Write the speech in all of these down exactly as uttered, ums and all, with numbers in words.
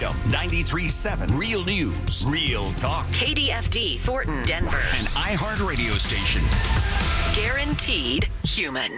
Freedom ninety-three point seven. Real News, Real Talk. K D F D Thornton, Denver. An iHeart radio station. Guaranteed human.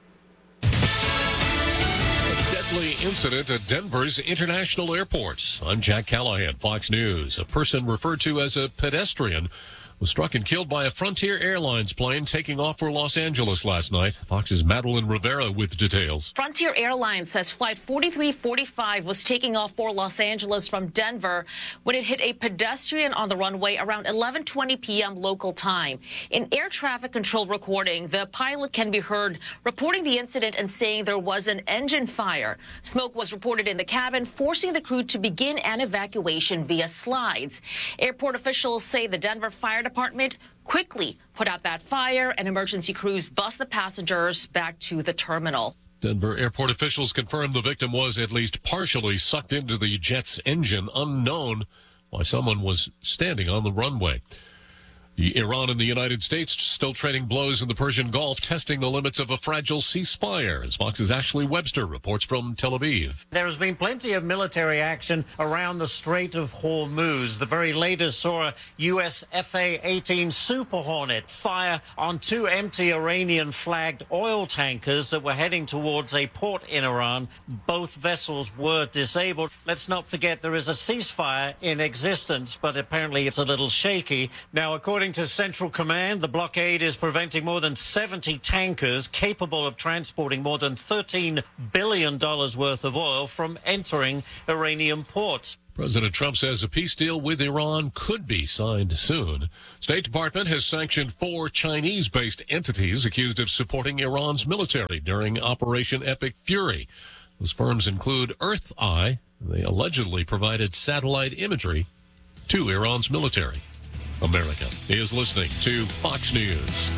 Deadly incident at Denver's International Airport. I'm Jack Callahan, Fox News. A person referred to as a pedestrian was struck and killed by a Frontier Airlines plane taking off for Los Angeles last night. Fox's Madeline Rivera with details. Frontier Airlines says Flight forty-three forty-five was taking off for Los Angeles from Denver when it hit a pedestrian on the runway around eleven twenty p.m. local time. In air traffic control recording, the pilot can be heard reporting the incident and saying there was an engine fire. Smoke was reported in the cabin, forcing the crew to begin an evacuation via slides. Airport officials say the Denver Fire Department quickly put out that fire, and emergency crews bus the passengers back to the terminal. Denver airport officials confirmed the victim was at least partially sucked into the jet's engine, unknown why someone was standing on the runway. Iran and the United States still trading blows in the Persian Gulf, testing the limits of a fragile ceasefire, as Fox's Ashley Webster reports from Tel Aviv. There has been plenty of military action around the Strait of Hormuz. The very latest saw a U S F A eighteen Super Hornet fire on two empty Iranian-flagged oil tankers that were heading towards a port in Iran. Both vessels were disabled. Let's not forget there is a ceasefire in existence, but apparently it's a little shaky. Now, according to Central Command, the blockade is preventing more than seventy tankers capable of transporting more than thirteen billion dollars worth of oil from entering Iranian ports. President Trump says a peace deal with Iran could be signed soon. State Department has sanctioned four Chinese-based entities accused of supporting Iran's military during Operation Epic Fury. Those firms include Earth Eye. They allegedly provided satellite imagery to Iran's military. America is listening to Fox News.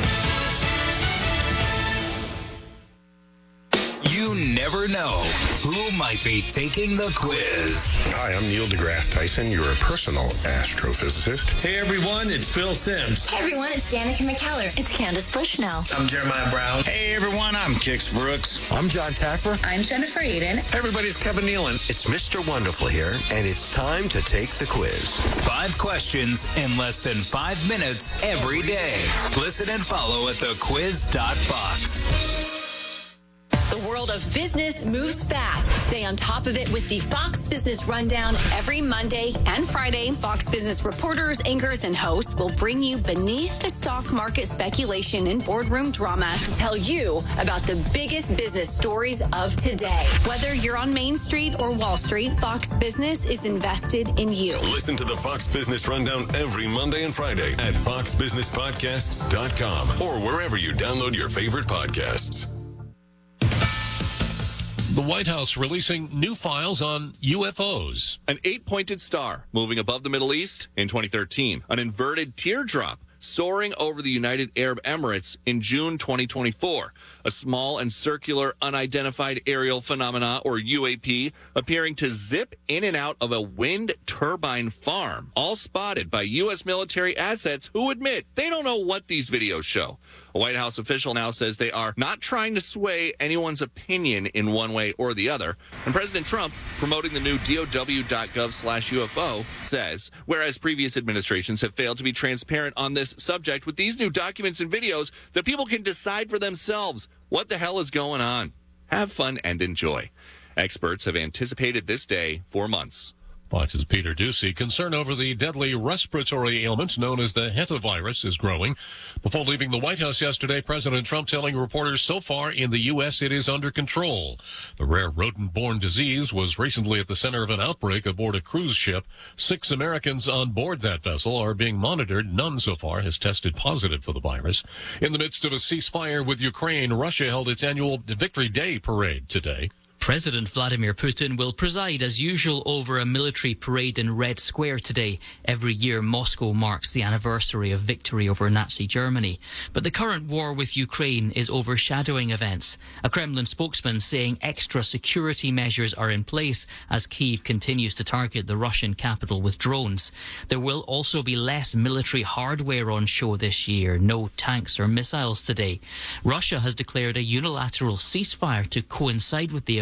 You never know who might be taking the quiz. Hi, I'm Neil deGrasse Tyson, your personal astrophysicist. Hey everyone, it's Phil Simms. Hey everyone, it's Danica McKellar. It's Candace Bushnell. I'm Jeremiah Brown. Hey everyone, I'm Kix Brooks. I'm John Taffer. I'm Jennifer Eden. Hey everybody, it's Kevin Nealon. It's Mister Wonderful here, and it's time to take the quiz. Five questions in less than five minutes every day. Listen and follow at the quiz dot fox. The world of business moves fast. Stay on top of it with the Fox Business Rundown every Monday and Friday. Fox Business reporters, anchors, and hosts will bring you beneath the stock market speculation and boardroom drama to tell you about the biggest business stories of today. Whether you're on Main Street or Wall Street, Fox Business is invested in you. Listen to the Fox Business Rundown every Monday and Friday at fox business podcasts dot com or wherever you download your favorite podcasts. The White House releasing new files on U F Os. An eight-pointed star moving above the Middle East in twenty thirteen. An inverted teardrop soaring over the United Arab Emirates in June twenty twenty-four. A small and circular unidentified aerial phenomena, or U A P, appearing to zip in and out of a wind turbine farm. All spotted by U S military assets who admit they don't know what these videos show. A White House official now says they are not trying to sway anyone's opinion in one way or the other. And President Trump, promoting the new D O W dot gov slash U F O, says, whereas previous administrations have failed to be transparent on this subject, with these new documents and videos, the people can decide for themselves what the hell is going on. Have fun and enjoy. Experts have anticipated this day for months. Fox's Peter Ducey. Concern over the deadly respiratory ailment known as the hantavirus is growing. Before leaving the White House yesterday, President Trump telling reporters so far in the U S it is under control. The rare rodent-borne disease was recently at the center of an outbreak aboard a cruise ship. Six Americans on board that vessel are being monitored. None so far has tested positive for the virus. In the midst of a ceasefire with Ukraine, Russia held its annual Victory Day parade today. President Vladimir Putin will preside as usual over a military parade in Red Square today. Every year, Moscow marks the anniversary of victory over Nazi Germany. But the current war with Ukraine is overshadowing events. A Kremlin spokesman saying extra security measures are in place as Kyiv continues to target the Russian capital with drones. There will also be less military hardware on show this year. No tanks or missiles today. Russia has declared a unilateral ceasefire to coincide with the event.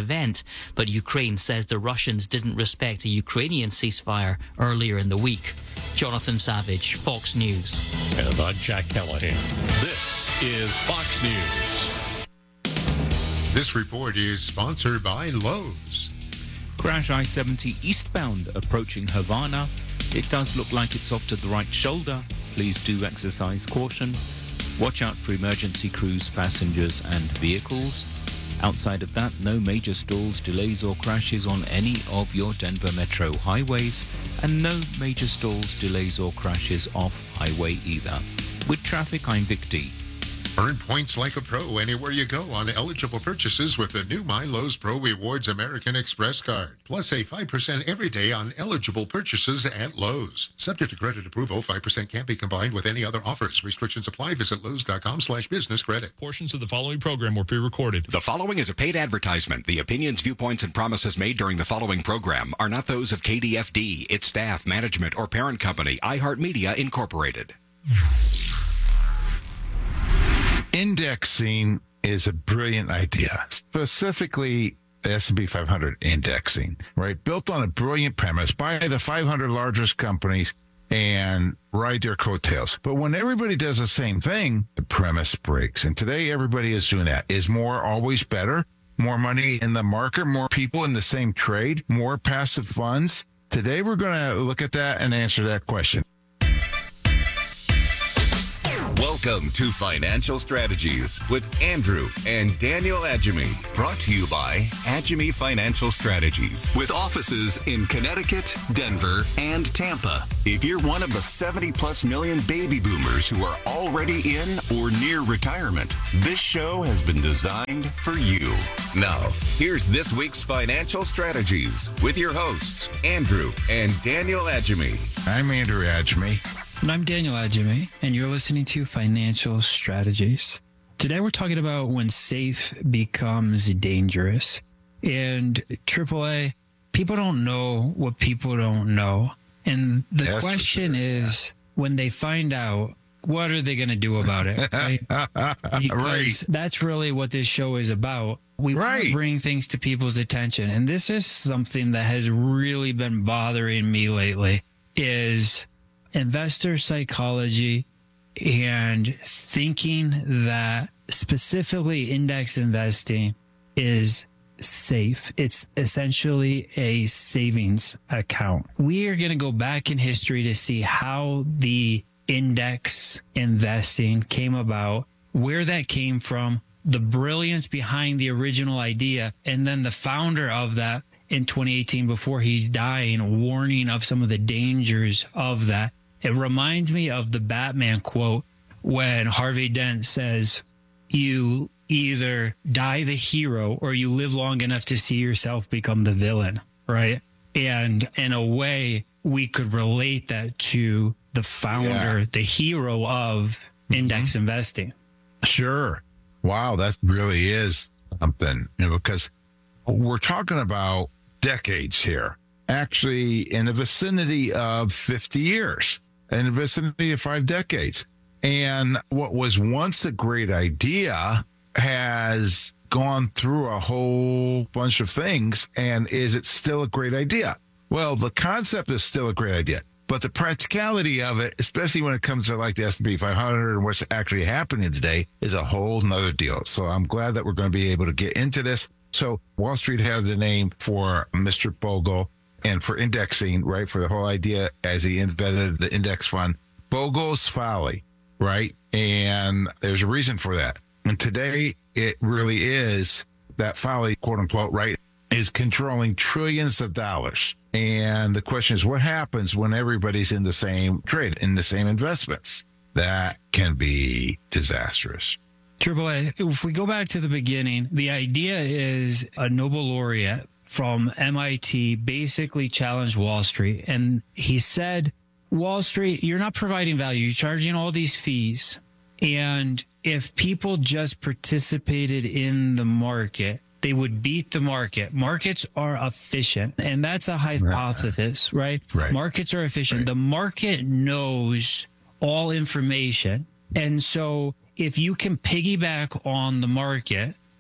event, but Ukraine says the Russians didn't respect a Ukrainian ceasefire earlier in the week. Jonathan Savage, Fox News. And I'm Jack Callahan. This is Fox News. This report is sponsored by Lowe's. Crash I seventy eastbound approaching Havana. It does look like it's off to the right shoulder. Please do exercise caution. Watch out for emergency crews, passengers and vehicles. Outside of that, no major stalls, delays or crashes on any of your Denver Metro highways, and no major stalls, delays or crashes off highway either. With traffic, I'm Vic D. Earn points like a pro anywhere you go on eligible purchases with the new My Lowe's Pro Rewards American Express card. Plus a five percent every day on eligible purchases at Lowe's. Subject to credit approval, five percent can't be combined with any other offers. Restrictions apply. Visit Lowe's.com slash business credit. Portions of the following program were pre-recorded. The following is a paid advertisement. The opinions, viewpoints, and promises made during the following program are not those of K D F D, its staff, management, or parent company, iHeartMedia, Incorporated. Indexing is a brilliant idea, specifically the S and P five hundred indexing, right? Built on a brilliant premise by the five hundred largest companies and ride their coattails. But when everybody does the same thing, the premise breaks. And today, everybody is doing that. Is more always better? More money in the market, more people in the same trade, more passive funds? Today, we're going to look at that and answer that question. Welcome to Financial Strategies with Andrew and Daniel Adjemi. Brought to you by Adjemi Financial Strategies. With offices in Connecticut, Denver, and Tampa. If you're one of the seventy plus million baby boomers who are already in or near retirement, this show has been designed for you. Now, here's this week's Financial Strategies with your hosts, Andrew and Daniel Adjemi. I'm Andrew Adjemi. And I'm Daniel Adjemi, and you're listening to Financial Strategies. Today we're talking about when safe becomes dangerous. And triple A, people don't know what people don't know. And the That's question sure, is, yeah. when they find out, what are they going to do about it? Right? Because right. that's really what this show is about. We right. want to bring things to people's attention. And this is something that has really been bothering me lately, is investor psychology and thinking that specifically index investing is safe. It's essentially a savings account. We are going to go back in history to see how the index investing came about, where that came from, the brilliance behind the original idea, and then the founder of that in twenty eighteen, before he's dying, warning of some of the dangers of that. It reminds me of the Batman quote when Harvey Dent says, you either die the hero or you live long enough to see yourself become the villain, right? And in a way, we could relate that to the founder, yeah. the hero of mm-hmm. index investing. Sure. Wow, that really is something, you know, because we're talking about decades here, actually in the vicinity of fifty years. In the vicinity of five decades. And what was once a great idea has gone through a whole bunch of things. And is it still a great idea? Well, the concept is still a great idea, but the practicality of it, especially when it comes to like the S and P five hundred and what's actually happening today, is a whole nother deal. So I'm glad that we're going to be able to get into this. So Wall Street had the name for Mister Bogle. And for indexing, right, for the whole idea as he invented the index fund, Bogle's folly, right? And there's a reason for that. And today, it really is that folly, quote unquote, right, is controlling trillions of dollars. And the question is, what happens when everybody's in the same trade, in the same investments? That can be disastrous. Triple A, if we go back to the beginning, the idea is a Nobel laureate from M I T basically challenged Wall Street. And he said, Wall Street, you're not providing value. You're charging all these fees. And if people just participated in the market, they would beat the market. Markets are efficient. And that's a hypothesis, right? Right. Markets are efficient. Right. The market knows all information. And so if you can piggyback on the market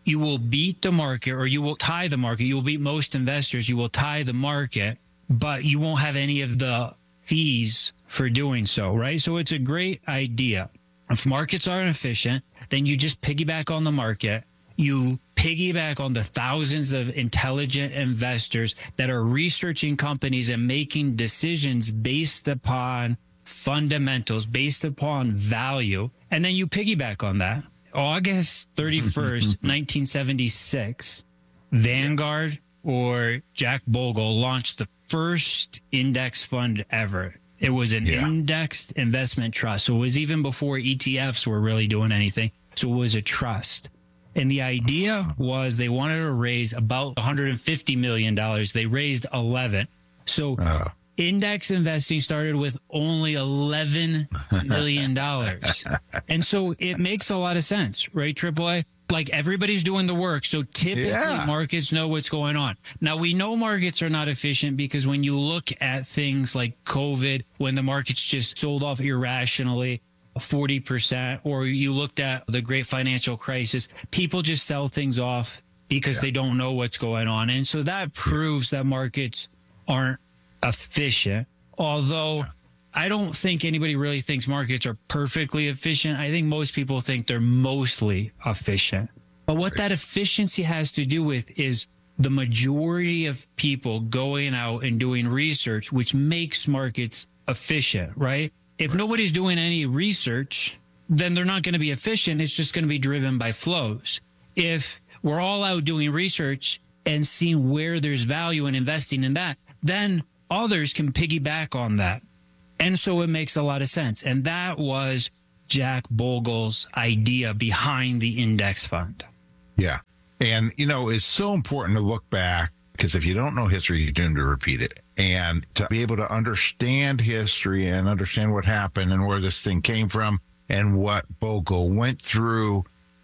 you will beat the market, or you will tie the market. You will beat most investors. You will tie the market, but you won't have any of the fees for doing so, right? So it's a great idea. If markets are inefficient, then you just piggyback on the market. You piggyback on the thousands of intelligent investors that are researching companies and making decisions based upon fundamentals, based upon value. And then you piggyback on that. August thirty-first, nineteen seventy-six, Vanguard or Jack Bogle launched the first index fund ever. It was an yeah. indexed investment trust. So it was even before E T Fs were really doing anything. So it was a trust. And the idea was they wanted to raise about one hundred fifty million dollars. They raised eleven. So uh. index investing started with only eleven million dollars. And so it makes a lot of sense, right, Triple A? Like, everybody's doing the work. So typically yeah. markets know what's going on. Now, we know markets are not efficient because when you look at things like COVID, when the markets just sold off irrationally, forty percent, or you looked at the great financial crisis, people just sell things off because yeah. they don't know what's going on. And so that proves that markets aren't efficient. Although I don't think anybody really thinks markets are perfectly efficient. I think most people think they're mostly efficient. But what that efficiency has to do with is the majority of people going out and doing research, which makes markets efficient, right? If right. nobody's doing any research, then they're not going to be efficient. It's just going to be driven by flows. If we're all out doing research and seeing where there's value in investing in that, then others can piggyback on that. And so it makes a lot of sense. And that was Jack Bogle's idea behind the index fund. Yeah. And, you know, it's so important to look back, because if you don't know history, you're doomed to repeat it. And to be able to understand history and understand what happened and where this thing came from and what Bogle went through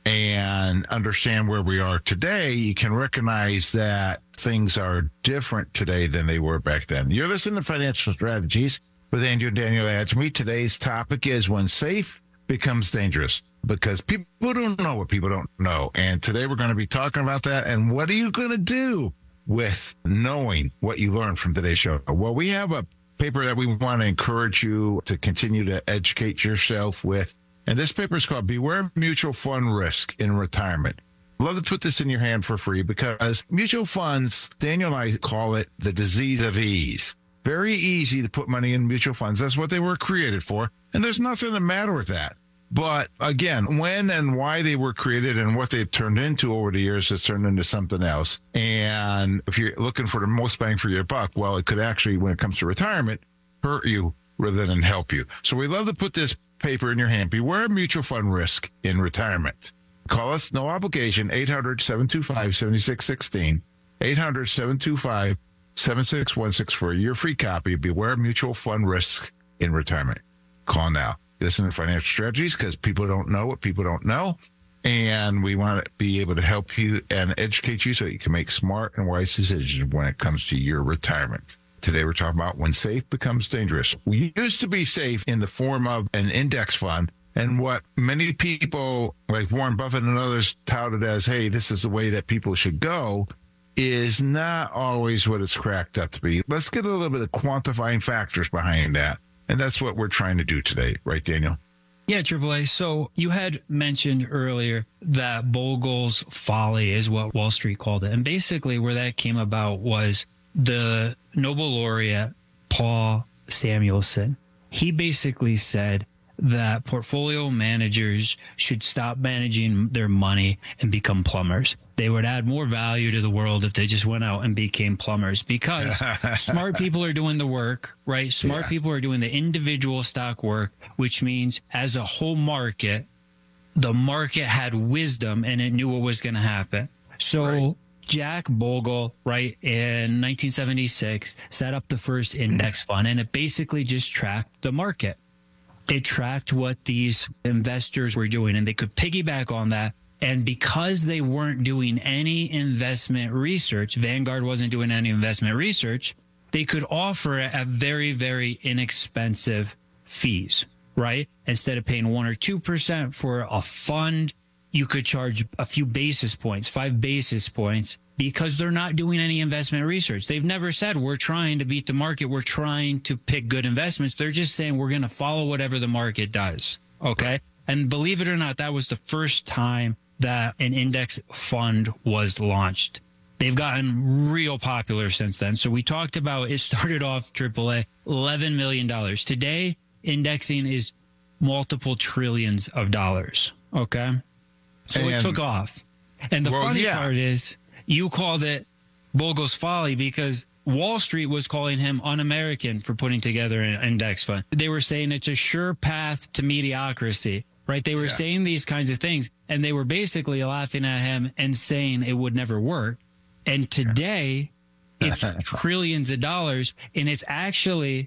and understand where we are today, you can recognize that things are different today than they were back then. You're listening to Financial Strategies with Andrew and Daniel Adjemi. Today's topic is when safe becomes dangerous, because people don't know what people don't know. And today we're going to be talking about that. And what are you going to do with knowing what you learned from today's show? Well, we have a paper that we want to encourage you to continue to educate yourself with. And this paper is called Beware Mutual Fund Risk in Retirement. I'd love to put this in your hand for free, because mutual funds, Daniel and I call it the disease of ease. Very easy to put money in mutual funds. That's what they were created for. And there's nothing the matter with that. But again, when and why they were created and what they've turned into over the years has turned into something else. And if you're looking for the most bang for your buck, well, it could actually, when it comes to retirement, hurt you rather than help you. So we love to put this paper in your hand. Beware mutual fund risk in retirement. Call us, no obligation, eight hundred, seven two five, seven six one six, eight hundred, seven two five, seven six one six for your free copy of Beware Mutual Fund Risk in Retirement. Call now. Listen to Financial Strategies, because people don't know what people don't know. And we want to be able to help you and educate you so you can make smart and wise decisions when it comes to your retirement. Today we're talking about when safe becomes dangerous. We used to be safe in the form of an index fund. And what many people like Warren Buffett and others touted as, hey, this is the way that people should go, is not always what it's cracked up to be. Let's get a little bit of quantifying factors behind that. And that's what we're trying to do today. Right, Daniel? Yeah, Triple A. So you had mentioned earlier that Bogle's folly is what Wall Street called it. And basically where that came about was the Nobel laureate, Paul Samuelson. He basically said that portfolio managers should stop managing their money and become plumbers. They would add more value to the world if they just went out and became plumbers, because smart people are doing the work, right? Smart yeah. people are doing the individual stock work, which means as a whole market, the market had wisdom and it knew what was going to happen. So right. Jack Bogle, right, in nineteen seventy-six, set up the first index fund, and it basically just tracked the market. It tracked what these investors were doing, and they could piggyback on that. And because they weren't doing any investment research, Vanguard wasn't doing any investment research, they could offer it at very, very inexpensive fees, right? Instead of paying one or two percent for a fund, you could charge a few basis points, five basis points, because they're not doing any investment research. They've never said, we're trying to beat the market. We're trying to pick good investments. They're just saying we're going to follow whatever the market does. Okay. And believe it or not, that was the first time that an index fund was launched. They've gotten real popular since then. So we talked about it started off triple A, eleven million dollars. Today, indexing is multiple trillions of dollars. Okay. So and, it took off. And the well, funny yeah. part is you called it Bogle's folly because Wall Street was calling him un-American for putting together an index fund. They were saying it's a sure path to mediocrity, right? They were yeah. saying these kinds of things, and they were basically laughing at him and saying it would never work. And today, it's trillions of dollars, and it's actually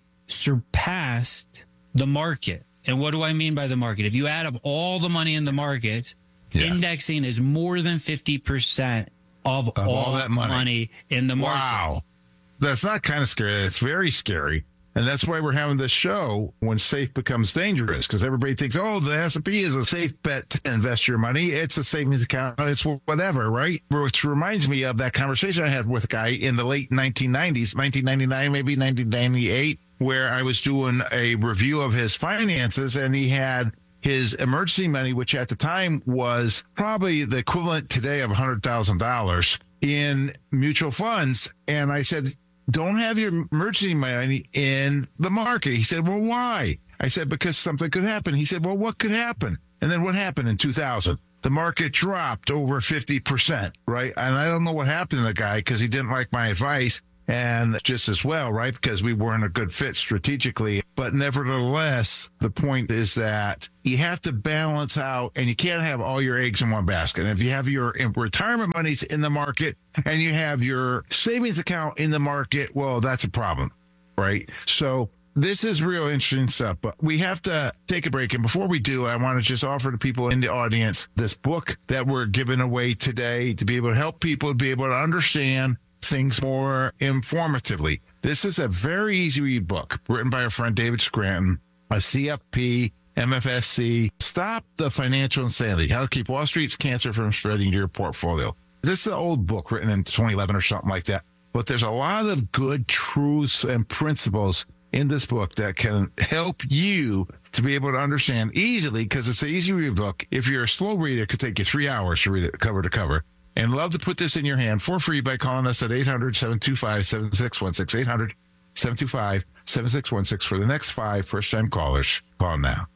surpassed the market. And what do I mean by the market? If you add up all the money in the market, yeah. indexing is more than fifty percent of, of all, all that money. money in the market. Wow. That's not kind of scary. That's very scary. And that's why we're having this show when safe becomes dangerous, because everybody thinks, oh, the S and P is a safe bet to invest your money. It's a savings account. It's whatever, right? Which reminds me of that conversation I had with a guy in the late nineteen nineties, nineteen ninety-nine, maybe nineteen ninety-eight, where I was doing a review of his finances, and he had his emergency money, which at the time was probably the equivalent today of one hundred thousand dollars in mutual funds. And I said, don't have your emergency money in the market. He said, well, why? I said, because something could happen. He said, well, what could happen? And then what happened in two thousand? The market dropped over fifty percent, right? And I don't know what happened to the guy because he didn't like my advice. And just as well, right? Because we weren't a good fit strategically. But nevertheless, the point is that you have to balance out, and you can't have all your eggs in one basket. And if you have your retirement monies in the market and you have your savings account in the market, well, that's a problem, right? So this is real interesting stuff, but we have to take a break. And before we do, I want to just offer to people in the audience this book that we're giving away today to be able to help people be able to understand things more informatively. This is a very easy read book written by our friend David Scranton, a C F P, M F S C. Stop the Financial Insanity: How to Keep Wall Street's Cancer from Spreading to Your Portfolio. This is an old book written in twenty eleven or something like that, but there's a lot of good truths and principles in this book that can help you to be able to understand easily, because it's an easy read book. If you're a slow reader, it could take you three hours to read it cover to cover. And love to put this in your hand for free by calling us at eight hundred, seven two five, seven six one six, eight hundred, seven two five, seven six one six for the next five first-time callers. Call now.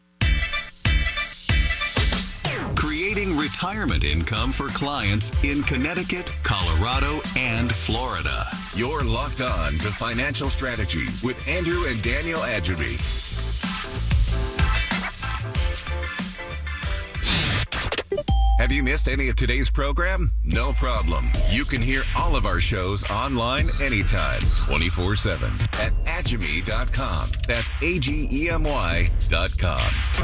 Creating retirement income for clients in Connecticut, Colorado, and Florida. You're locked on to Financial Strategy with Andrew and Daniel Adjemi. Have you missed any of today's program? No problem. You can hear all of our shows online anytime, twenty-four seven at Adjemi dot com. That's A G E M Y dot com.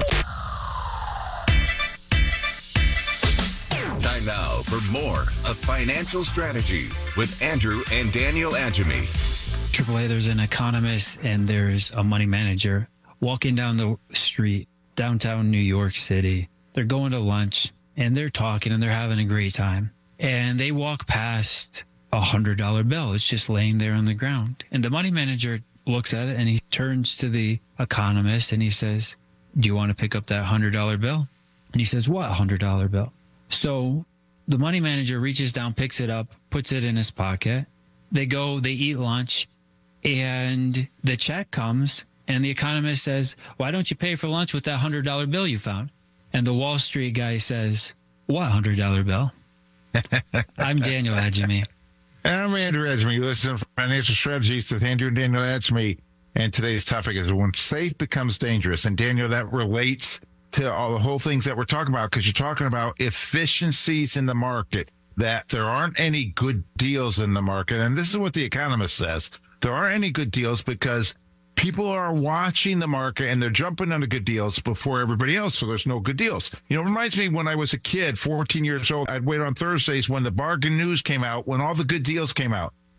Time now for more of Financial Strategies with Andrew and Daniel Adjemi. triple A, there's an economist and there's a money manager walking down the street, downtown New York City. They're going to lunch. And they're talking and they're having a great time. And they walk past a hundred dollar bill. It's just laying there on the ground. And the money manager looks at it and he turns to the economist and he says, do you want to pick up that hundred dollar bill? And he says, what hundred dollar bill? So the money manager reaches down, picks it up, puts it in his pocket. They go, they eat lunch, and the check comes and the economist says, why don't you pay for lunch with that hundred dollar bill you found? And the Wall Street guy says, what hundred dollar bill? I'm Daniel Adjemi. And I'm Andrew Adjemi. You listen to Financial Strategies with Andrew and Daniel Adjemi. And today's topic is when safe becomes dangerous. And Daniel, that relates to all the whole things that we're talking about, because you're talking about efficiencies in the market, that there aren't any good deals in the market. And this is what the economist says. There aren't any good deals because people are watching the market and they're jumping on the good deals before everybody else, so there's no good deals. You know, it reminds me when I was a kid, fourteen years old, I'd wait on Thursdays when the bargain news came out, when all the good deals came out.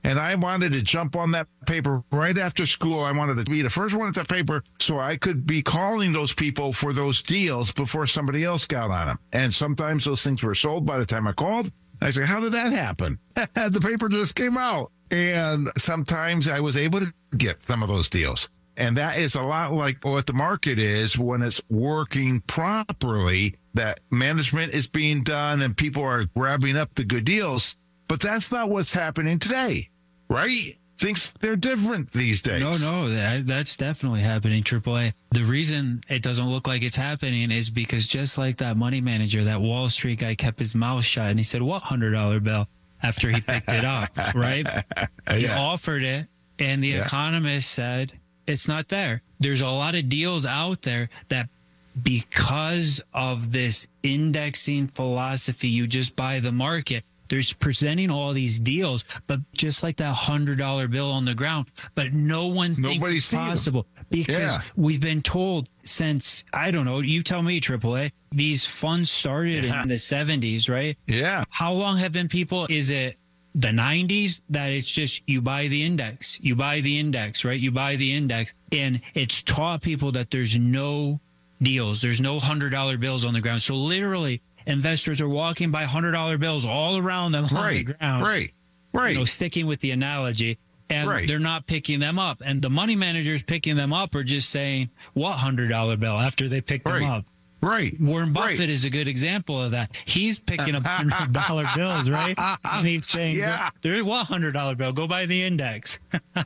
And I wanted to jump on that paper right after school. I wanted to be the first one at the paper so I could be calling those people for those deals before somebody else got on them. And sometimes those things were sold by the time I called. I said, how did that happen? The paper just came out. And sometimes I was able to get some of those deals. And that is a lot like what the market is when it's working properly, that management is being done and people are grabbing up the good deals. But that's not what's happening today, right? Things, they're different these days. No, no, that, that's definitely happening, Triple A. The reason it doesn't look like it's happening is because just like that money manager, that Wall Street guy kept his mouth shut and he said, what one hundred dollar bill after he picked it up, right? He Yeah. offered it and the Yeah. economist said, it's not there. There's a lot of deals out there that because of this indexing philosophy, you just buy the market. There's presenting all these deals, but just like that one hundred dollar bill on the ground, but no one thinks Nobody it's sees them. possible because Yeah. we've been told since, I don't know, you tell me, Triple A, these funds started Yeah. in the seventies, right? Yeah. How long have been people, is it the nineties that it's just you buy the index, you buy the index, right? You buy the index, and it's taught people that there's no deals, there's no one hundred dollar bills on the ground. So literally, investors are walking by one hundred dollar bills all around them on Right, the ground. right, right. You know, sticking with the analogy, and Right. they're not picking them up. And the money managers picking them up are just saying, what one hundred dollar bill after they pick Right. them up? Right. Warren Buffett Right. is a good example of that. He's picking up one hundred dollar bills, right? And he's saying, Yeah. there's one hundred dollar bill. Go buy the index.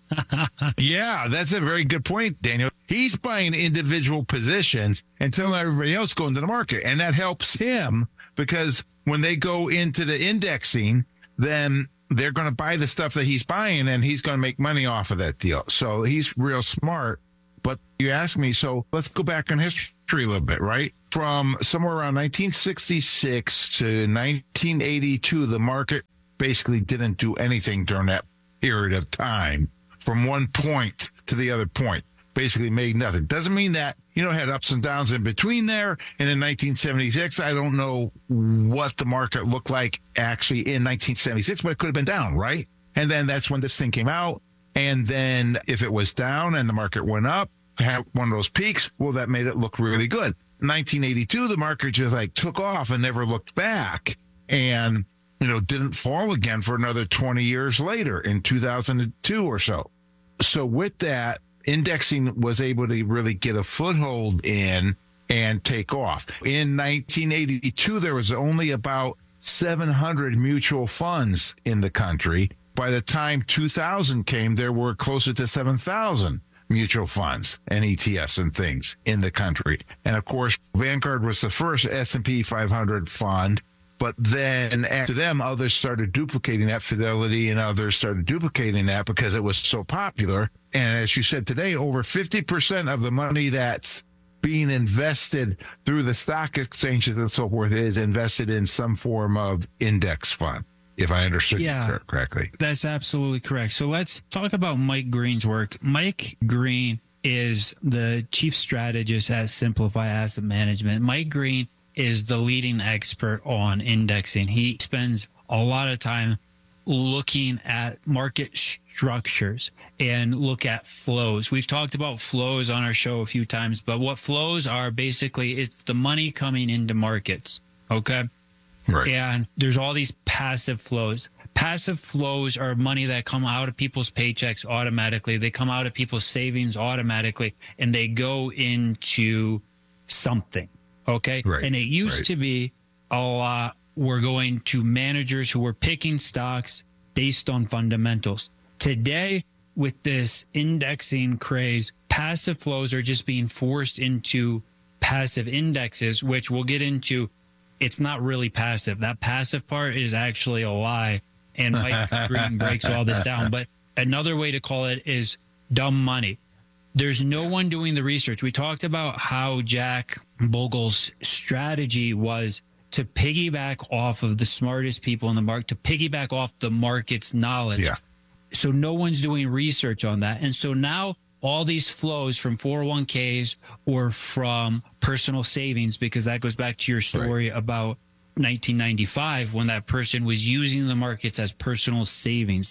Yeah, that's a very good point, Daniel. He's buying individual positions and telling everybody else go into the market. And that helps him because when they go into the indexing, then they're going to buy the stuff that he's buying and he's going to make money off of that deal. So he's real smart. But you ask me, so let's go back in history a little bit, right? From somewhere around nineteen sixty-six to nineteen eighty-two, the market basically didn't do anything during that period of time from one point to the other point. Basically made nothing. Doesn't mean that, you know, had ups and downs in between there. And in nineteen seventy-six, I don't know what the market looked like actually in nineteen seventy-six, but it could have been down, right? And then that's when this thing came out. And then if it was down and the market went up, had one of those peaks, well, that made it look really good. nineteen eighty-two, the market just like took off and never looked back and, you know, didn't fall again for another twenty years later in two thousand two or so. So with that, indexing was able to really get a foothold in and take off. In nineteen eighty-two, there was only about seven hundred mutual funds in the country. By the time two thousand came, there were closer to seven thousand mutual funds and E T Fs and things in the country. And of course, Vanguard was the first S and P five hundred fund. But then after them, others started duplicating that. Fidelity and others started duplicating that because it was so popular. And as you said today, over fifty percent of the money that's being invested through the stock exchanges and so forth is invested in some form of index fund, if I understood Yeah. you correctly. That's absolutely correct. So let's talk about Mike Green's work. Mike Green is the chief strategist at Simplify Asset Management. Mike Green is the leading expert on indexing. He spends a lot of time looking at market structures and look at flows. We've talked about flows on our show a few times, but what flows are basically, it's the money coming into markets. Okay. Right. And there's all these passive flows. Passive flows are money that come out of people's paychecks automatically. They come out of people's savings automatically, and they go into something. Okay. Right. And it used Right. to be a lot. We're going to managers who were picking stocks based on fundamentals. Today, with this indexing craze, passive flows are just being forced into passive indexes, which we'll get into. It's not really passive. That passive part is actually a lie. And Mike Green breaks all this down. But another way to call it is dumb money. There's no one doing the research. We talked about how Jack Bogle's strategy was to piggyback off of the smartest people in the market, to piggyback off the market's knowledge. Yeah. So no one's doing research on that. And so now all these flows from four oh one k's or from personal savings, because that goes back to your story right. about nineteen ninety-five when that person was using the markets as personal savings.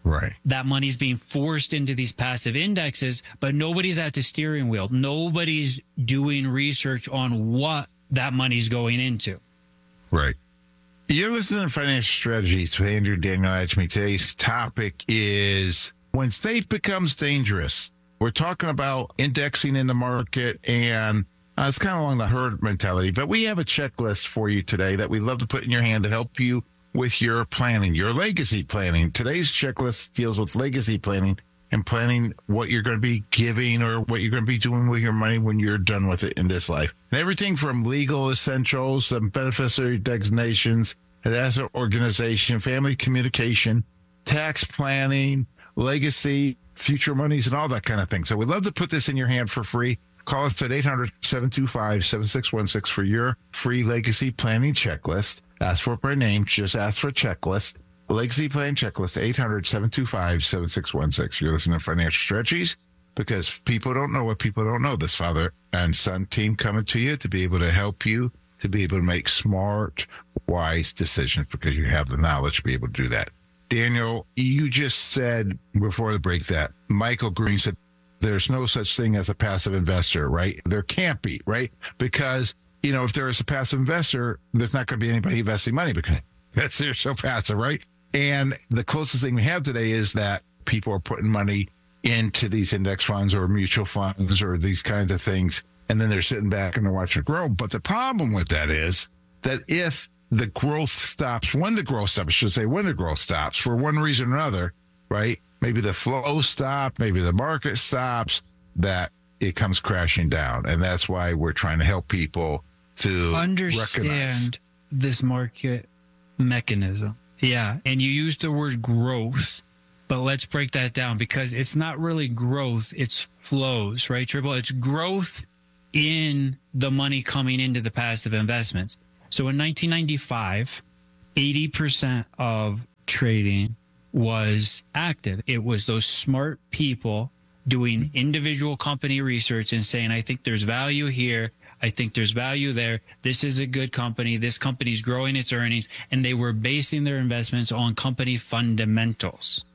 Right. That money's being forced into these passive indexes, but nobody's at the steering wheel. Nobody's doing research on what that money's going into. Right. You're listening to Financial Strategies with Andrew Daniel Adjemi. Today's topic is when faith becomes dangerous. We're talking about indexing in the market, and uh, it's kind of along the herd mentality, but we have a checklist for you today that we'd love to put in your hand to help you with your planning, your legacy planning. Today's checklist deals with legacy planning and planning what you're going to be giving or what you're going to be doing with your money when you're done with it in this life. And everything from legal essentials and beneficiary designations, an asset organization, family communication, tax planning, legacy, future monies, and all that kind of thing. So we'd love to put this in your hand for free. Call us at eight hundred, seven two five, seven six one six for your free legacy planning checklist. Ask for it by name. Just ask for a checklist. Legacy Plan Checklist, eight hundred, seven two five, seven six one six. You're listening to Financial Strategies because people don't know what people don't know. This father and son team coming to you to be able to help you to be able to make smart, wise decisions because you have the knowledge to be able to do that. Daniel, you just said before the break that Michael Green said there's no such thing as a passive investor, right? There can't be, right? Because, you know, if there is a passive investor, there's not going to be anybody investing money because that's they're so passive, right? And the closest thing we have today is that people are putting money into these index funds or mutual funds or these kinds of things, and then they're sitting back and they're watching it grow. But the problem with that is that if the growth stops, when the growth stops, I should say when the growth stops, for one reason or another, right? Maybe the flow stops, maybe the market stops, that it comes crashing down. And that's why we're trying to help people to understand recognize this market mechanism. Yeah. And you use the word growth, but let's break that down because it's not really growth. It's flows, right, Triple? It's growth in the money coming into the passive investments. So in nineteen ninety-five, eighty percent of trading was active. It was those smart people doing individual company research and saying, I think there's value here. I think there's value there. This is a good company. This company's growing its earnings. And they were basing their investments on company fundamentals.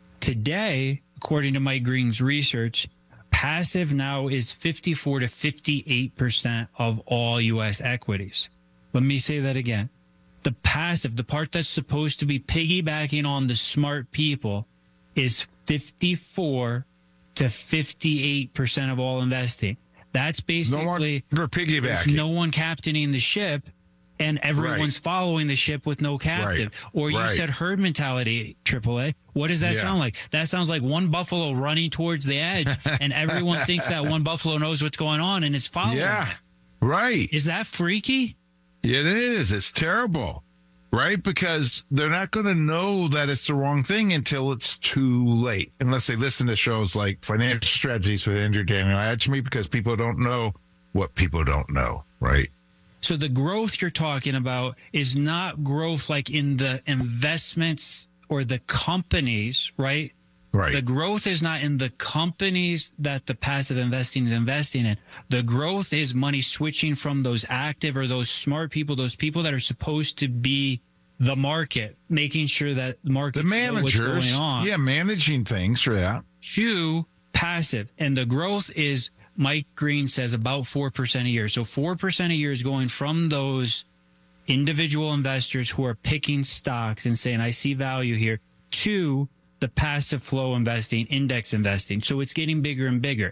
Today, according to Mike Green's research, passive now is fifty-four to fifty-eight percent of all U S equities. Let me say that again. The passive, the part that's supposed to be piggybacking on the smart people, is fifty-four to fifty-eight percent of all investing. That's basically no one, piggybacking. There's no one captaining the ship, and everyone's right. following the ship with no captain. Right. Or you right. said herd mentality, Triple A. What does that yeah. sound like? That sounds like one buffalo running towards the edge, and everyone thinks that one buffalo knows what's going on and is following. Yeah, it. right. Is that freaky? It is. It's terrible, right? Because they're not going to know that it's the wrong thing until it's too late, unless they listen to shows like Financial Strategies with Andrew Daniel Adjemi, because people don't know what people don't know, right? So the growth you're talking about is not growth like in the investments or the companies, right? Right. The growth is not in the companies that the passive investing is investing in. The growth is money switching from those active or those smart people, those people that are supposed to be the market, making sure that the market the managers, know what's going on. Yeah, managing things, yeah. To passive. And the growth is, Mike Green says, about four percent a year. So four percent a year is going from those individual investors who are picking stocks and saying, I see value here, to the passive flow investing, index investing. So it's getting bigger and bigger.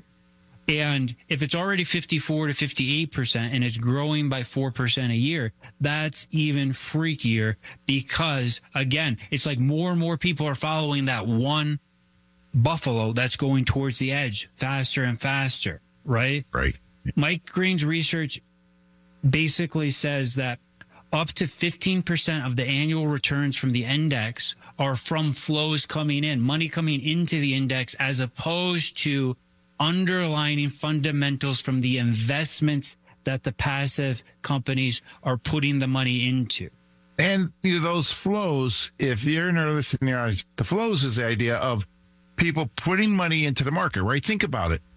And if it's already fifty-four to fifty-eight percent and it's growing by four percent a year, that's even freakier because, again, it's like more and more people are following that one buffalo that's going towards the edge faster and faster, right? Right. Mike Green's research basically says that up to fifteen percent of the annual returns from the index are from flows coming in, money coming into the index, as opposed to underlying fundamentals from the investments that the passive companies are putting the money into. And you know, those flows, if you're in our listening audience, the flows is the idea of people putting money into the market, right? Think about it.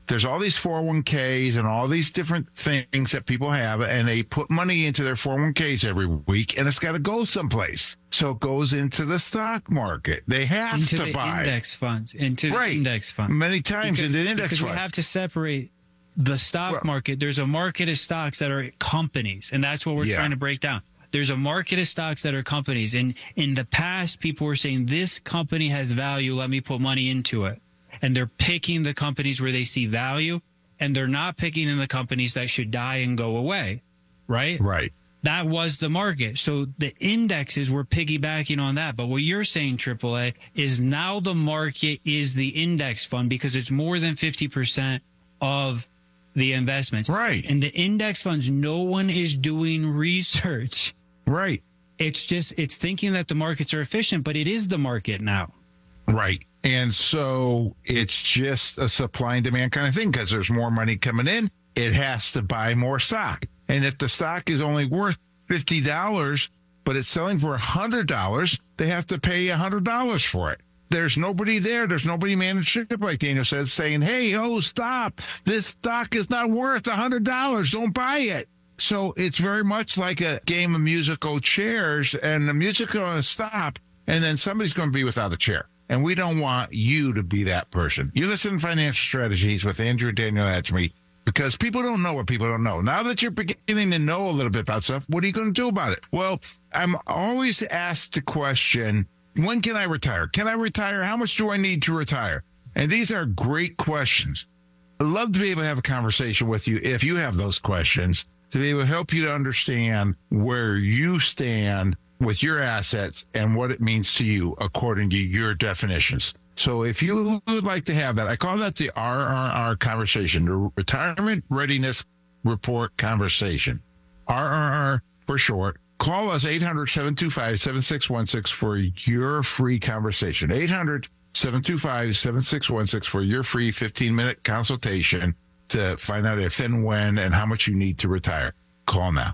there's all these four oh one k's and all these different things that people have, and they put money into their four oh one k's every week, and it's got to go someplace. So it goes into the stock market. They have into to the buy index funds, into right. the index fund. Many times because, in the index because fund. we have to separate the stock well, market. There's a market of stocks that are companies, and that's what we're yeah. trying to break down. There's a market of stocks that are companies. And in the past, people were saying, this company has value, let me put money into it. And they're picking the companies where they see value, and they're not picking in the companies that should die and go away, right? Right. That was the market. So the indexes were piggybacking on that. But what you're saying, triple A, is now the market is the index fund because it's more than fifty percent of the investments. Right. And the index funds, no one is doing research. Right. It's just, it's thinking that the markets are efficient, but it is the market now. Right. And so it's just a supply and demand kind of thing because there's more money coming in. It has to buy more stock. And if the stock is only worth fifty dollars, but it's selling for one hundred dollars, they have to pay one hundred dollars for it. There's nobody there. There's nobody managing it, like Daniel said, saying, hey, oh, stop. This stock is not worth one hundred dollars. Don't buy it. So it's very much like a game of musical chairs, and the music's going to stop, and then somebody's going to be without a chair. And we don't want you to be that person. You listen to Financial Strategies with Andrew and Daniel Adjemi because people don't know what people don't know. Now that you're beginning to know a little bit about stuff, what are you going to do about it? Well, I'm always asked the question, when can I retire? Can I retire? How much do I need to retire? And these are great questions. I'd love to be able to have a conversation with you if you have those questions, to be able to help you to understand where you stand with your assets and what it means to you according to your definitions. So if you would like to have that, I call that the R R R conversation, the Retirement Readiness Report Conversation. R R R for short. Call us eight hundred, seven two five, seven six one six for your free conversation. eight hundred, seven two five, seven six one six for your free fifteen-minute consultation to find out if and when and how much you need to retire. Call now.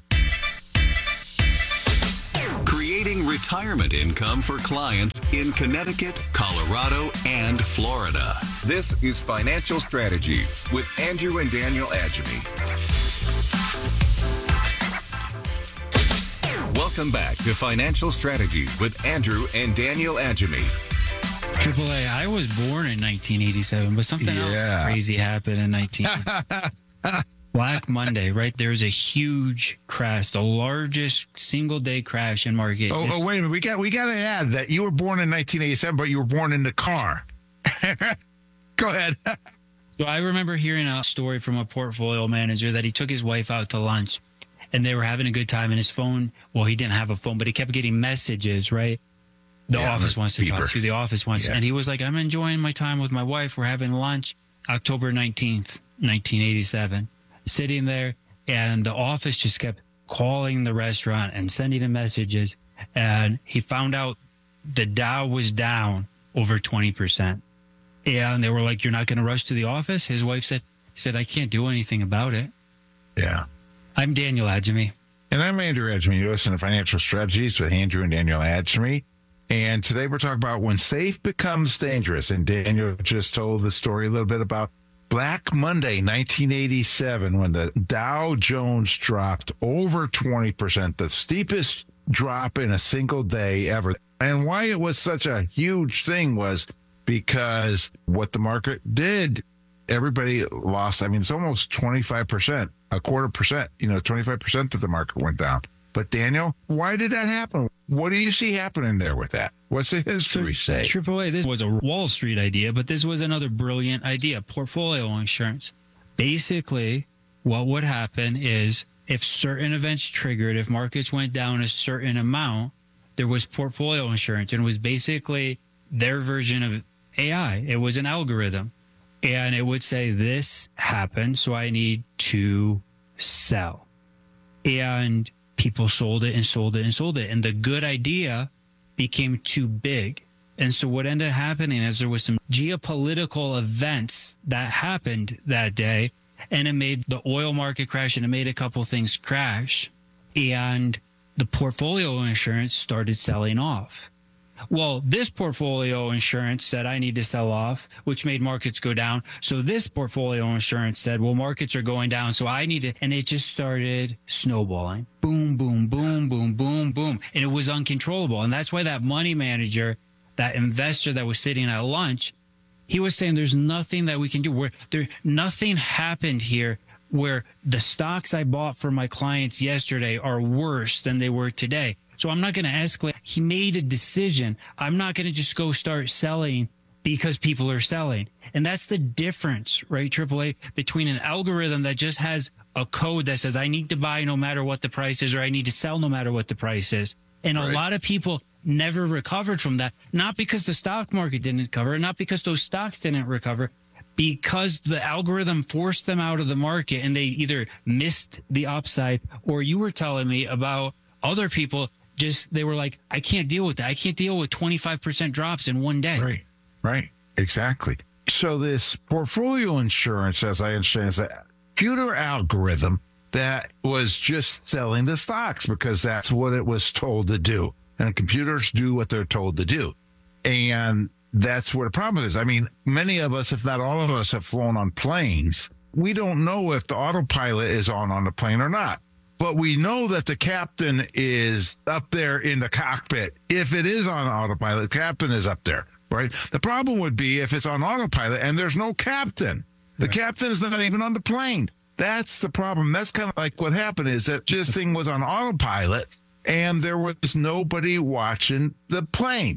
Creating retirement income for clients in Connecticut, Colorado, and Florida. This is Financial Strategies with Andrew and Daniel Adjemi. Welcome back to Financial Strategies with Andrew and Daniel Adjemi. Triple A, I was born in nineteen eighty-seven, but something yeah. else crazy happened in nineteen Black Monday, right? There's a huge crash, the largest single day crash in market. Oh, oh wait a minute. We got we got to add that you were born in nineteen eighty-seven, but you were born in the car. Go ahead. So I remember hearing a story from a portfolio manager that he took his wife out to lunch and they were having a good time, and his phone, well, he didn't have a phone, but he kept getting messages, right? The yeah, office wants to beeper. talk to you. The office wants yeah. to. And he was like, I'm enjoying my time with my wife. We're having lunch October nineteenth, nineteen eighty-seven. Sitting there, and the office just kept calling the restaurant and sending him messages. And he found out the Dow was down over twenty percent. And they were like, you're not going to rush to the office? His wife said, he said, I can't do anything about it. Yeah. I'm Daniel Adjemi. And I'm Andrew Adjemi. You listen to Financial Strategies with Andrew and Daniel Adjemi. And today we're talking about when safe becomes dangerous. And Daniel just told the story a little bit about Black Monday, nineteen eighty-seven, when the Dow Jones dropped over twenty percent, the steepest drop in a single day ever. And why it was such a huge thing was because what the market did, everybody lost. I mean, it's almost twenty-five percent, a quarter percent, you know, twenty-five percent of the market went down. But Daniel, why did that happen? What do you see happening there with that? What's the history say? Triple A, this was a Wall Street idea, but this was another brilliant idea, portfolio insurance. Basically, what would happen is if certain events triggered, if markets went down a certain amount, there was portfolio insurance. And it was basically their version of A I. It was an algorithm. And it would say, this happened, so I need to sell. And people sold it and sold it and sold it. And the good idea became too big. And so what ended up happening is there was some geopolitical events that happened that day, and it made the oil market crash, and it made a couple things crash. And the portfolio insurance started selling off. well, this portfolio insurance said I need to sell off, which made markets go down. So this portfolio insurance said, well, markets are going down, so I need to, and it just started snowballing. Boom, boom, boom, boom, boom, boom. And it was uncontrollable. And that's why that money manager, that investor that was sitting at lunch, he was saying there's nothing that we can do. Where there, nothing happened here where the stocks I bought for my clients yesterday are worse than they were today. So I'm not going to escalate. He made a decision. I'm not going to just go start selling because people are selling. And that's the difference, right, Triple A, between an algorithm that just has a code that says I need to buy no matter what the price is, or I need to sell no matter what the price is. And right. a lot of people never recovered from that, not because the stock market didn't recover, not because those stocks didn't recover, because the algorithm forced them out of the market and they either missed the upside, or you were telling me about other people just, they were like, I can't deal with that. I can't deal with twenty-five percent drops in one day. Right, right, exactly. So this portfolio insurance, as I understand, is a computer algorithm that was just selling the stocks because that's what it was told to do. And computers do what they're told to do. And that's where the problem is. I mean, many of us, if not all of us, have flown on planes. We don't know if the autopilot is on on the plane or not. But we know that the captain is up there in the cockpit. If it is on autopilot, the captain is up there, right? The problem would be if it's on autopilot and there's no captain. The right. captain is not even on the plane. That's the problem. That's kind of like what happened is that this thing was on autopilot and there was nobody watching the plane.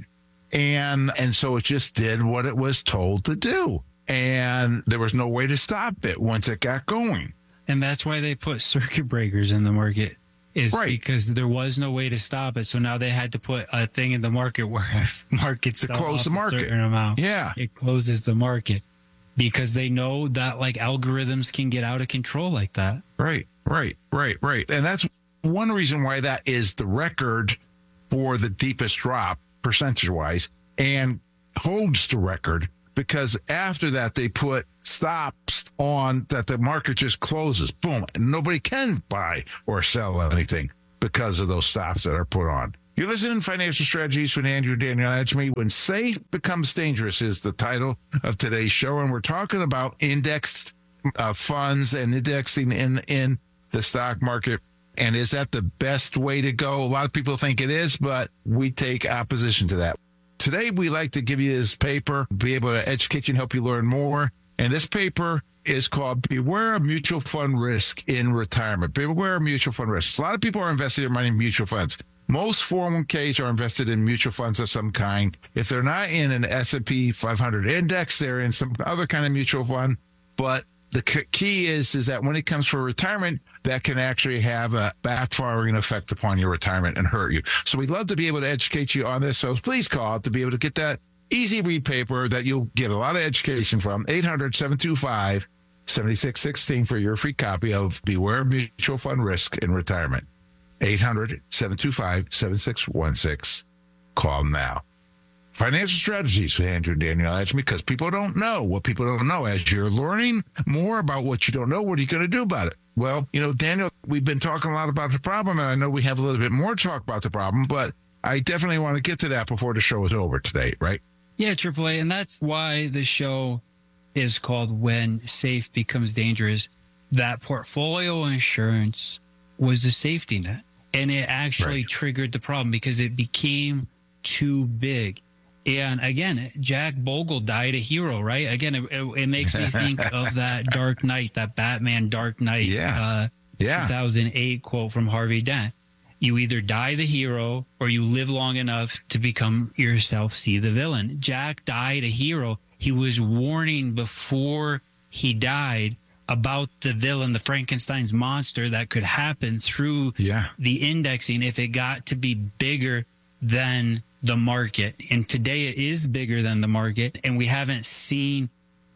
And and so it just did what it was told to do. And there was no way to stop it once it got going. And that's why they put circuit breakers in the market, is right. because there was no way to stop it. So now they had to put a thing in the market where if markets to close the market. A certain amount, yeah, it closes the market because they know that like algorithms can get out of control like that. Right, right, right, right. And that's one reason why that is the record for the deepest drop percentage wise and holds the record, because after that they put stops on that the market just closes. Boom. And nobody can buy or sell anything because of those stops that are put on. You're listening to Financial Strategies with Andrew Daniel Adjemi. When Safe Becomes Dangerous is the title of today's show. And we're talking about indexed uh, funds and indexing in, in the stock market. And is that the best way to go? A lot of people think it is, but we take opposition to that. Today, we like to give you this paper, be able to educate you and help you learn more. And this paper is called Beware of Mutual Fund Risk in Retirement. Beware of mutual fund risk. A lot of people are invested in money in mutual funds. Most four oh one k's are invested in mutual funds of some kind. If they're not in an S and P five hundred index, they're in some other kind of mutual fund. But the key is, is that when it comes for retirement, that can actually have a backfiring effect upon your retirement and hurt you. So we'd love to be able to educate you on this. So please call to be able to get that easy read paper that you'll get a lot of education from. eight hundred, seven two five, seven six one six for your free copy of Beware Mutual Fund Risk in Retirement. eight hundred, seven two five, seven six one six. Call now. Financial Strategies with Andrew Daniel Adjemi, because people don't know what people don't know. As you're learning more about what you don't know, what are you going to do about it? Well, you know, Daniel, we've been talking a lot about the problem, and I know we have a little bit more to talk about the problem, but I definitely want to get to that before the show is over today, right? Yeah, Triple A, and that's why the show is called When Safe Becomes Dangerous. That portfolio insurance was a safety net, and it actually right. triggered the problem because it became too big. And again, Jack Bogle died a hero, right? Again, it, it, it makes me think of that Dark Knight, that Batman Dark Knight yeah. Uh, yeah. two thousand eight quote from Harvey Dent. You either die the hero or you live long enough to become yourself, see the villain. Jack died a hero. He was warning before he died about the villain, the Frankenstein's monster that could happen through yeah. the indexing if it got to be bigger than the market. And today it is bigger than the market, and we haven't seen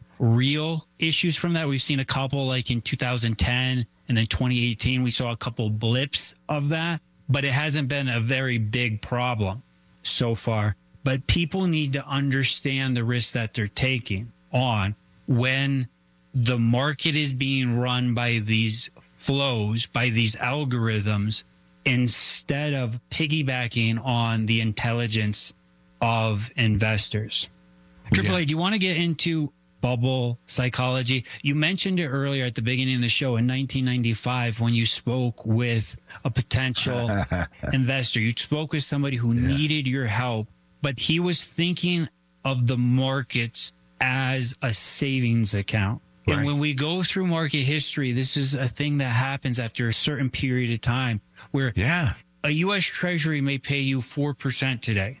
real issues from that. We've seen a couple, like in two thousand ten and then twenty eighteen, we saw a couple blips of that, but it hasn't been a very big problem so far. But people need to understand the risks that they're taking on when the market is being run by these flows, by these algorithms, instead of piggybacking on the intelligence of investors. Triple A, Yeah. do you want to get into bubble psychology? You mentioned it earlier at the beginning of the show in nineteen ninety-five when you spoke with a potential investor. You spoke with somebody who Yeah. needed your help, but he was thinking of the markets as a savings account. Right. And when we go through market history, this is a thing that happens after a certain period of time where Yeah. a U S Treasury may pay you four percent today.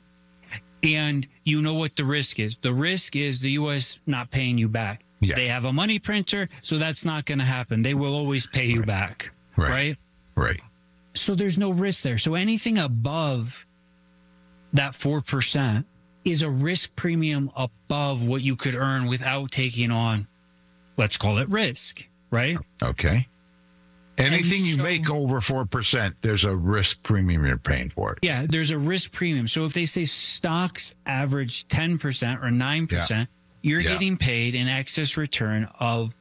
And you know what the risk is. The risk is the U S not paying you back. Yeah. They have a money printer, so that's not going to happen. They will always pay you back. Right. Right. Right. So there's no risk there. So anything above that four percent is a risk premium above what you could earn without taking on, let's call it risk. Right. Okay. Anything And you so- make over four percent, there's a risk premium you're paying for it. Yeah, there's a risk premium. So if they say stocks average ten percent or nine percent, you're Yeah. getting paid an excess return of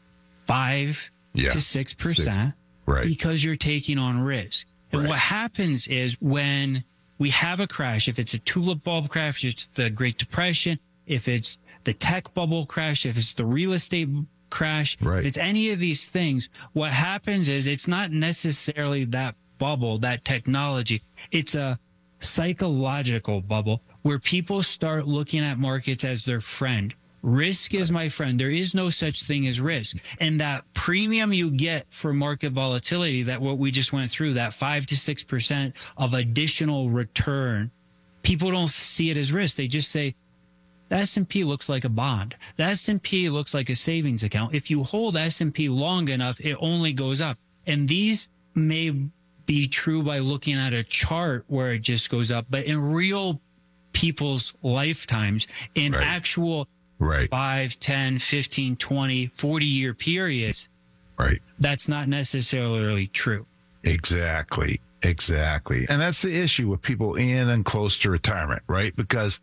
five Yeah. to six percent Right. because you're taking on risk. And Right. what happens is when we have a crash, if it's a tulip bulb crash, it's the Great Depression, if it's the tech bubble crash, if it's the real estate crash, Right. if it's any of these things, what happens is it's not necessarily that bubble, that technology. It's a psychological bubble where people start looking at markets as their friend. Risk is my friend. There is no such thing as risk. And that premium you get for market volatility, that what we just went through, that five to six percent of additional return, people don't see it as risk. They just say, the S and P looks like a bond. The S and P looks like a savings account. If you hold S and P long enough, it only goes up. And these may be true by looking at a chart where it just goes up, but in real people's lifetimes, in Right. actual Right. five, ten, fifteen, twenty, forty year periods, Right. that's not necessarily true. Exactly. Exactly. And that's the issue with people in and close to retirement, right? Because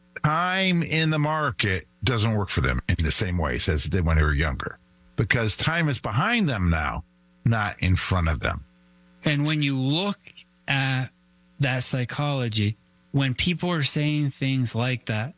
time in the market doesn't work for them in the same way as it did when they were younger. Because time is behind them now, not in front of them. And when you look at that psychology, when people are saying things like that,